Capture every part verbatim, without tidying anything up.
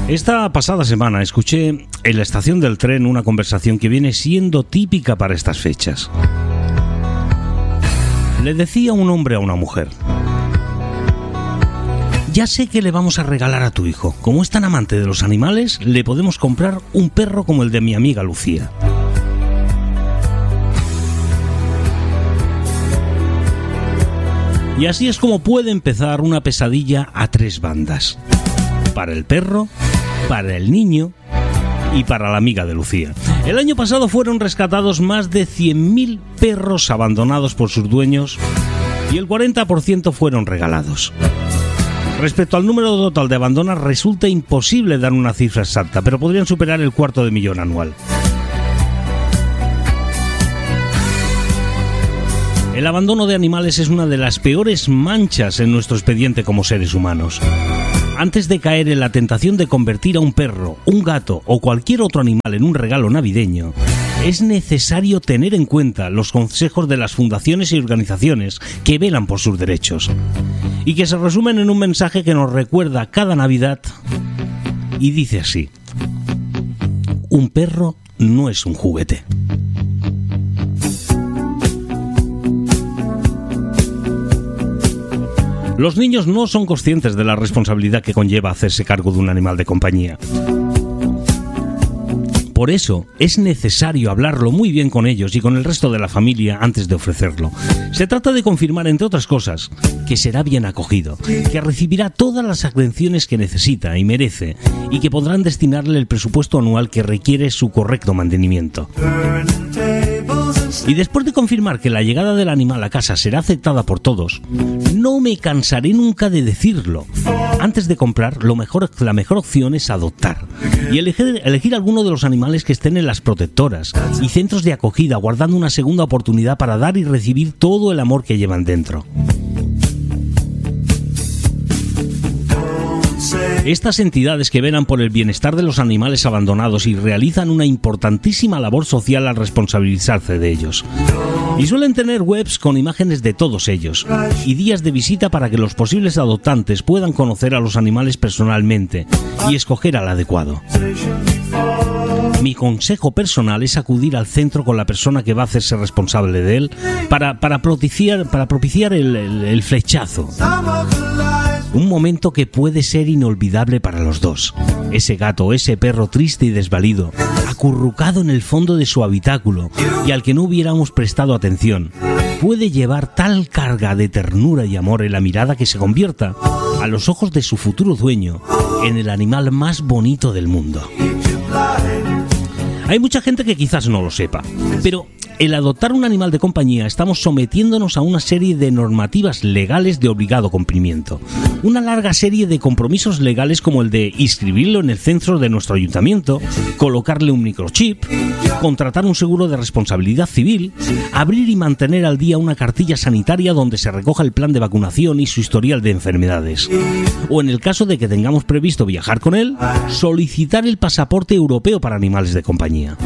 Esta pasada semana escuché en la estación del tren una conversación que viene siendo típica para estas fechas. Le decía un hombre a una mujer: ya sé que le vamos a regalar a tu hijo. Como es tan amante de los animales, le podemos comprar un perro como el de mi amiga Lucía. Y así es como puede empezar una pesadilla a tres bandas: para el perro, para el niño y para la amiga de Lucía. El año pasado fueron rescatados más de cien mil perros abandonados por sus dueños y el cuarenta por ciento fueron regalados. Respecto al número total de abandonos, resulta imposible dar una cifra exacta, pero podrían superar el cuarto de millón anual. El abandono de animales es una de las peores manchas en nuestro expediente como seres humanos. Antes de caer en la tentación de convertir a un perro, un gato o cualquier otro animal en un regalo navideño, es necesario tener en cuenta los consejos de las fundaciones y organizaciones que velan por sus derechos y que se resumen en un mensaje que nos recuerda cada Navidad y dice así: un perro no es un juguete. Los niños no son conscientes de la responsabilidad que conlleva hacerse cargo de un animal de compañía. Por eso es necesario hablarlo muy bien con ellos y con el resto de la familia antes de ofrecerlo. Se trata de confirmar, entre otras cosas, que será bien acogido, que recibirá todas las atenciones que necesita y merece y que podrán destinarle el presupuesto anual que requiere su correcto mantenimiento. Y después de confirmar que la llegada del animal a casa será aceptada por todos, no me cansaré nunca de decirlo: antes de comprar, lo mejor, la mejor opción es adoptar y elegir, elegir alguno de los animales que estén en las protectoras y centros de acogida, guardando una segunda oportunidad para dar y recibir todo el amor que llevan dentro. Estas entidades que velan por el bienestar de los animales abandonados y realizan una importantísima labor social al responsabilizarse de ellos. Y suelen tener webs con imágenes de todos ellos y días de visita para que los posibles adoptantes puedan conocer a los animales personalmente y escoger al adecuado. Mi consejo personal es acudir al centro con la persona que va a hacerse responsable de él para, para propiciar, para propiciar el, el, el flechazo. Un momento que puede ser inolvidable para los dos. Ese gato, ese perro triste y desvalido, acurrucado en el fondo de su habitáculo y al que no hubiéramos prestado atención, puede llevar tal carga de ternura y amor en la mirada que se convierta, a los ojos de su futuro dueño, en el animal más bonito del mundo. Hay mucha gente que quizás no lo sepa, pero el adoptar un animal de compañía estamos sometiéndonos a una serie de normativas legales de obligado cumplimiento. Una larga serie de compromisos legales como el de inscribirlo en el centro de nuestro ayuntamiento, colocarle un microchip, contratar un seguro de responsabilidad civil, abrir y mantener al día una cartilla sanitaria donde se recoja el plan de vacunación y su historial de enfermedades. O en el caso de que tengamos previsto viajar con él, solicitar el pasaporte europeo para animales de compañía.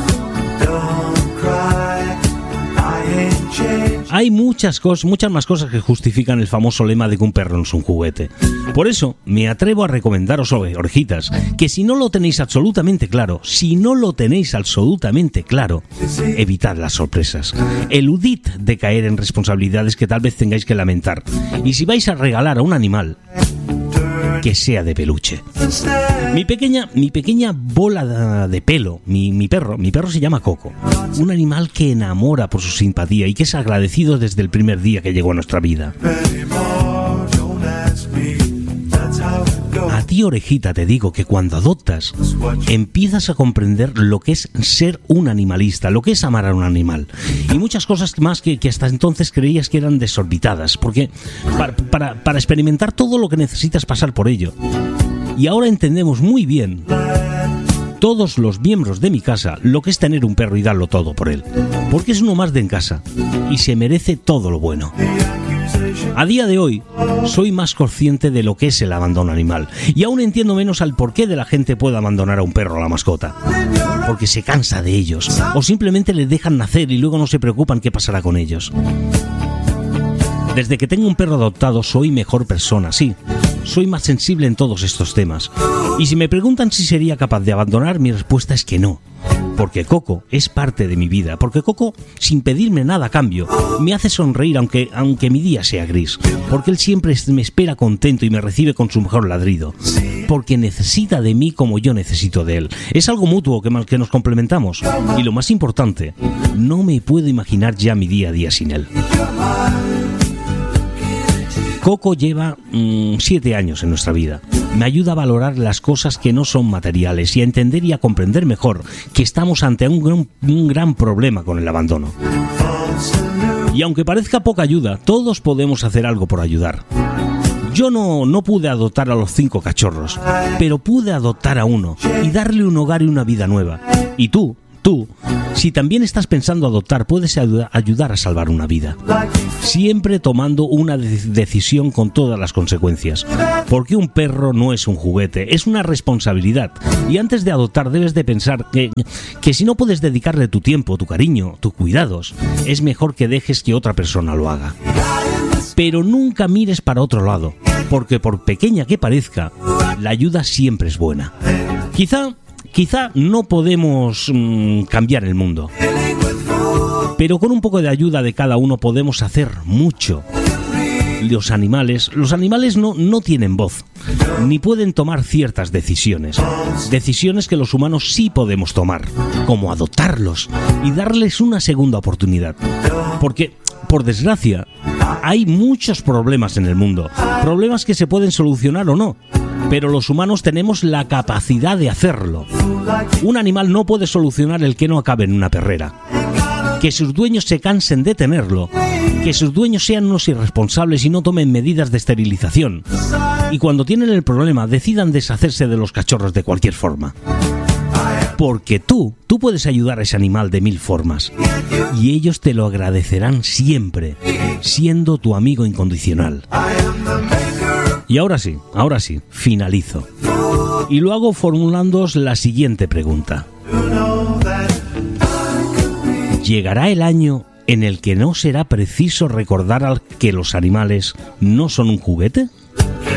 Hay muchas cosas, muchas más cosas que justifican el famoso lema de que un perro no es un juguete. Por eso me atrevo a recomendaros, orejitas, que si no lo tenéis absolutamente claro, si no lo tenéis absolutamente claro, evitad las sorpresas. Eludid de caer en responsabilidades que tal vez tengáis que lamentar. Y si vais a regalar a un animal, que sea de peluche. Mi pequeña, mi pequeña bola de pelo, mi, mi perro, mi perro se llama Coco. Un animal que enamora por su simpatía y que es agradecido desde el primer día que llegó a nuestra vida. A ti, orejita, te digo que cuando adoptas, empiezas a comprender lo que es ser un animalista, lo que es amar a un animal. Y muchas cosas más que, que hasta entonces creías que eran desorbitadas, porque para, para, para experimentar todo lo que necesitas pasar por ello. Y ahora entendemos muy bien, todos los miembros de mi casa, lo que es tener un perro y darlo todo por él. Porque es uno más de en casa y se merece todo lo bueno. A día de hoy, soy más consciente de lo que es el abandono animal y aún entiendo menos al porqué de la gente puede abandonar a un perro o a la mascota. Porque se cansa de ellos o simplemente les dejan nacer y luego no se preocupan qué pasará con ellos. Desde que tengo un perro adoptado soy mejor persona, sí, soy más sensible en todos estos temas. Y si me preguntan si sería capaz de abandonar, mi respuesta es que no. Porque Coco es parte de mi vida, porque Coco, sin pedirme nada a cambio, me hace sonreír aunque, aunque mi día sea gris, porque él siempre me espera contento y me recibe con su mejor ladrido, porque necesita de mí como yo necesito de él. Es algo mutuo que, que nos complementamos, y lo más importante, no me puedo imaginar ya mi día a día sin él. Coco lleva mmm, siete años en nuestra vida. Me ayuda a valorar las cosas que no son materiales y a entender y a comprender mejor que estamos ante un gran, un gran problema con el abandono. Y aunque parezca poca ayuda, todos podemos hacer algo por ayudar. Yo no, no pude adoptar a los cinco cachorros, pero pude adoptar a uno y darle un hogar y una vida nueva. Y tú, tú, si también estás pensando adoptar, puedes ayudar a salvar una vida. Siempre tomando una de- decisión con todas las consecuencias. Porque un perro no es un juguete, es una responsabilidad. Y antes de adoptar debes de pensar que, que si no puedes dedicarle tu tiempo, tu cariño, tus cuidados, es mejor que dejes que otra persona lo haga. Pero nunca mires para otro lado, porque por pequeña que parezca, la ayuda siempre es buena. Quizá... Quizá no podemos mmm, cambiar el mundo, pero con un poco de ayuda de cada uno podemos hacer mucho. Los animales, los animales no, no tienen voz, ni pueden tomar ciertas decisiones. Decisiones que los humanos sí podemos tomar, como adoptarlos y darles una segunda oportunidad. Porque, por desgracia, hay muchos problemas en el mundo, problemas que se pueden solucionar o no. Pero los humanos tenemos la capacidad de hacerlo. Un animal no puede solucionar el que no acabe en una perrera. Que sus dueños se cansen de tenerlo. Que sus dueños sean unos irresponsables y no tomen medidas de esterilización. Y cuando tienen el problema decidan deshacerse de los cachorros de cualquier forma. Porque tú, tú puedes ayudar a ese animal de mil formas. Y ellos te lo agradecerán siempre, siendo tu amigo incondicional. Y ahora sí, ahora sí, finalizo. Y lo hago formulándoos la siguiente pregunta. ¿Llegará el año en el que no será preciso recordar al que los animales no son un juguete?